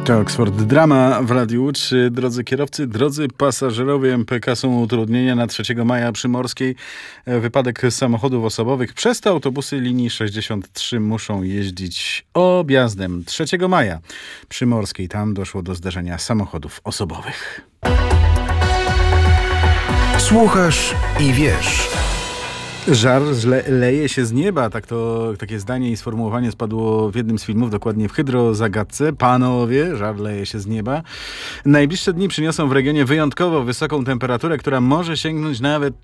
To Oxford Drama w Radiu Łódź. Drodzy kierowcy, drodzy pasażerowie, MPK są utrudnienia na 3 maja przy Morskiej. Wypadek samochodów osobowych. Przez te autobusy linii 63 muszą jeździć objazdem 3 maja przy Morskiej. Tam doszło do zdarzenia samochodów osobowych. Słuchasz i wiesz. Żar leje się z nieba. Takie zdanie i sformułowanie spadło w jednym z filmów, dokładnie w Hydrozagadce. Panowie, żar leje się z nieba. Najbliższe dni przyniosą w regionie wyjątkowo wysoką temperaturę, która może sięgnąć nawet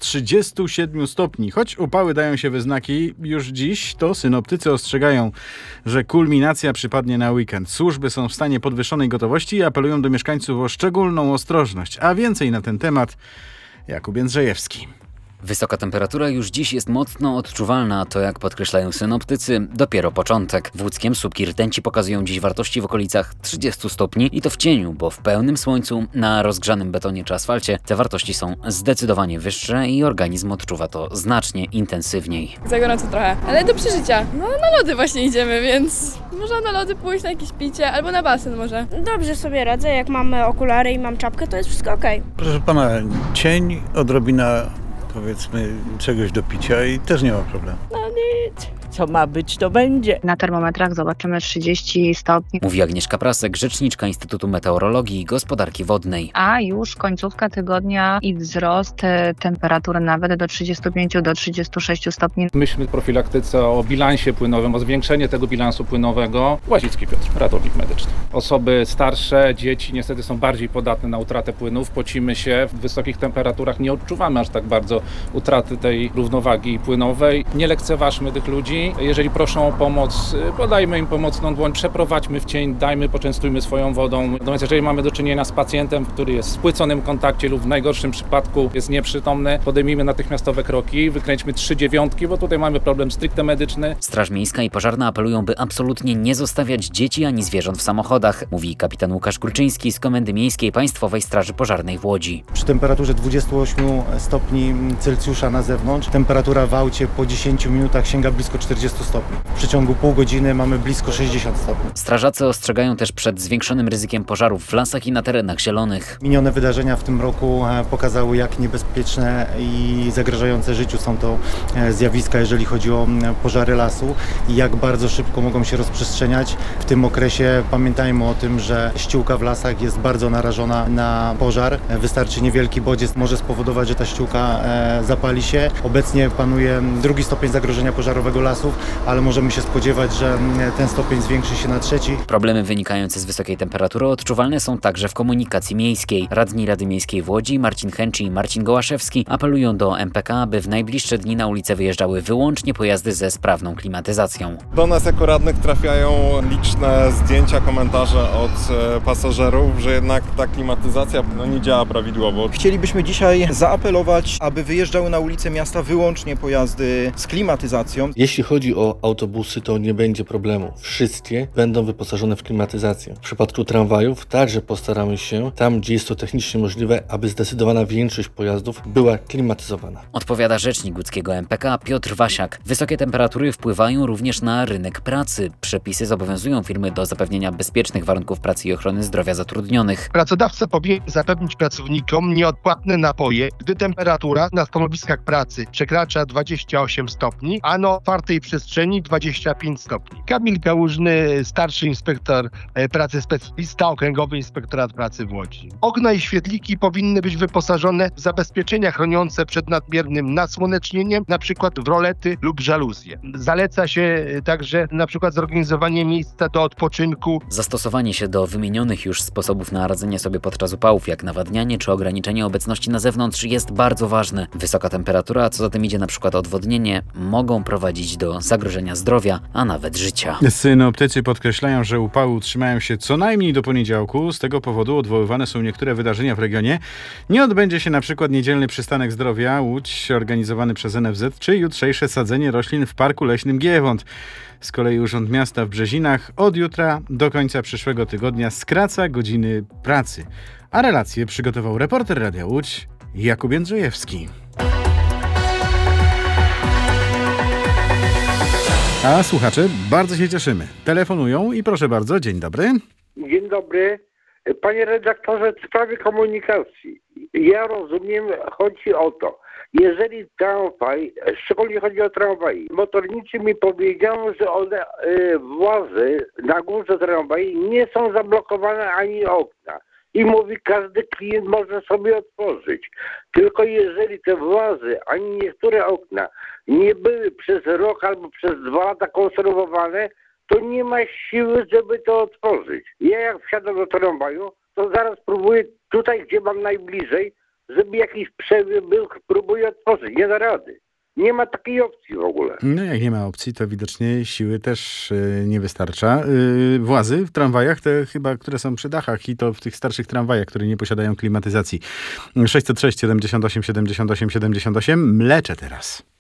37 stopni. Choć upały dają się we znaki już dziś, to synoptycy ostrzegają, że kulminacja przypadnie na weekend. Służby są w stanie podwyższonej gotowości i apelują do mieszkańców o szczególną ostrożność. A więcej na ten temat Jakub Jędrzejewski. Wysoka temperatura już dziś jest mocno odczuwalna, to jak podkreślają synoptycy, dopiero początek. W łódzkiem słupki rtęci pokazują dziś wartości w okolicach 30 stopni i to w cieniu, bo w pełnym słońcu na rozgrzanym betonie czy asfalcie te wartości są zdecydowanie wyższe i organizm odczuwa to znacznie intensywniej. Za gorąco trochę, ale do przeżycia. No na lody właśnie idziemy, więc można na lody pójść, na jakieś picie albo na basen może. Dobrze sobie radzę, jak mamy okulary i mam czapkę, to jest wszystko okej. Proszę pana, cień, odrobina powiedzmy czegoś do picia i też nie ma problemu. No nic, co ma być, to będzie. Na termometrach zobaczymy 30 stopni. Mówi Agnieszka Prasek, rzeczniczka Instytutu Meteorologii i Gospodarki Wodnej. A już końcówka tygodnia i wzrost temperatury nawet do 35 do 36 stopni. Myślmy w profilaktyce o bilansie płynowym, o zwiększeniu tego bilansu płynowego. Łazicki Piotr, ratownik medyczny. Osoby starsze, dzieci niestety są bardziej podatne na utratę płynów. Pocimy się w wysokich temperaturach, nie odczuwamy aż tak bardzo utraty tej równowagi płynowej. Nie lekceważmy tych ludzi. Jeżeli proszą o pomoc, podajmy im pomocną dłoń, przeprowadźmy w cień, poczęstujmy swoją wodą. Natomiast jeżeli mamy do czynienia z pacjentem, który jest w spłyconym kontakcie lub w najgorszym przypadku jest nieprzytomny, podejmijmy natychmiastowe kroki, wykręćmy 3 dziewiątki, bo tutaj mamy problem stricte medyczny. Straż Miejska i Pożarna apelują, by absolutnie nie zostawiać dzieci ani zwierząt w samochodach, mówi kapitan Łukasz Kulczyński z Komendy Miejskiej Państwowej Straży Pożarnej w Łodzi. Przy temperaturze 28 stopni Celsjusza na zewnątrz, temperatura w aucie po 10 minutach sięga blisko 40 stopni. W przeciągu pół godziny mamy blisko 60 stopni. Strażacy ostrzegają też przed zwiększonym ryzykiem pożarów w lasach i na terenach zielonych. Minione wydarzenia w tym roku pokazały, jak niebezpieczne i zagrażające życiu są to zjawiska, jeżeli chodzi o pożary lasu i jak bardzo szybko mogą się rozprzestrzeniać. W tym okresie pamiętajmy o tym, że ściółka w lasach jest bardzo narażona na pożar. Wystarczy niewielki bodziec, może spowodować, że ta ściółka zapali się. Obecnie panuje 2 stopień zagrożenia pożarowego lasów, ale możemy się spodziewać, że ten stopień zwiększy się na 3. Problemy wynikające z wysokiej temperatury odczuwalne są także w komunikacji miejskiej. Radni Rady Miejskiej w Łodzi, Marcin Chęci i Marcin Gołaszewski, apelują do MPK, aby w najbliższe dni na ulicę wyjeżdżały wyłącznie pojazdy ze sprawną klimatyzacją. Do nas jako radnych trafiają liczne zdjęcia, komentarze od pasażerów, że jednak ta klimatyzacja nie działa prawidłowo. Chcielibyśmy dzisiaj zaapelować, aby wyjeżdżały na ulice miasta wyłącznie pojazdy z klimatyzacją. Jeśli chodzi o autobusy, to nie będzie problemu. Wszystkie będą wyposażone w klimatyzację. W przypadku tramwajów także postaramy się, tam gdzie jest to technicznie możliwe, aby zdecydowana większość pojazdów była klimatyzowana. Odpowiada rzecznik łódzkiego MPK Piotr Wasiak. Wysokie temperatury wpływają również na rynek pracy. Przepisy zobowiązują firmy do zapewnienia bezpiecznych warunków pracy i ochrony zdrowia zatrudnionych. Pracodawca powinien zapewnić pracownikom nieodpłatne napoje, gdy temperatura na stanowiskach pracy przekracza 28 stopni, a na otwartej przestrzeni 25 stopni. Kamil Kałużny, starszy inspektor pracy, specjalista Okręgowy Inspektorat Pracy w Łodzi. Okna i świetliki powinny być wyposażone w zabezpieczenia chroniące przed nadmiernym nasłonecznieniem, np. w rolety lub żaluzje. Zaleca się także np. zorganizowanie miejsca do odpoczynku. Zastosowanie się do wymienionych już sposobów na radzenie sobie podczas upałów, jak nawadnianie czy ograniczenie obecności na zewnątrz, jest bardzo ważne. Wysoka temperatura, a co za tym idzie np. odwodnienie, mogą prowadzić do zagrożenia zdrowia, a nawet życia. Synoptycy podkreślają, że upały utrzymają się co najmniej do poniedziałku. Z tego powodu odwoływane są niektóre wydarzenia w regionie. Nie odbędzie się np. niedzielny przystanek zdrowia Łódź organizowany przez NFZ, czy jutrzejsze sadzenie roślin w Parku Leśnym Giewont. Z kolei Urząd Miasta w Brzezinach od jutra do końca przyszłego tygodnia skraca godziny pracy. A relacje przygotował reporter Radia Łódź Jakub Jędrzejewski. A słuchacze, bardzo się cieszymy. Telefonują i proszę bardzo, dzień dobry. Dzień dobry. Panie redaktorze, w sprawie komunikacji. Ja rozumiem, chodzi o to, jeżeli tramwaj, szczególnie chodzi o tramwaj, motorniczy mi powiedział, że one, włazy na górze tramwaju nie są zablokowane ani okna. I mówi, każdy klient może sobie otworzyć. Tylko jeżeli te włazy, ani niektóre okna nie były przez rok albo przez 2 lata konserwowane, to nie ma siły, żeby to otworzyć. Ja jak wsiadam do tramwaju, to zaraz próbuję tutaj, gdzie mam najbliżej, żeby jakiś przebieg był, próbuję otworzyć. Nie da rady. Nie ma takiej opcji w ogóle. No jak nie ma opcji, to widocznie siły też nie wystarcza. Włazy w tramwajach, te chyba, które są przy dachach i to w tych starszych tramwajach, które nie posiadają klimatyzacji. 606 78 78 78. Mlecze teraz.